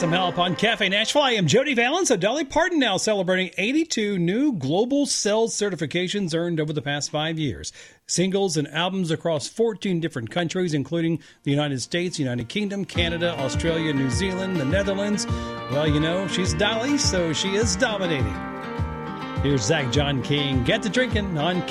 some help on Cafe Nashville. I am Jody Valens. So Dolly Parton now celebrating 82 new global sales certifications earned over the past 5 years. Singles and albums across 14 different countries, including the United States, United Kingdom, Canada, Australia, New Zealand, the Netherlands. Well, you know, she's Dolly, so she is dominating. Here's Zach John King. Get to drinking on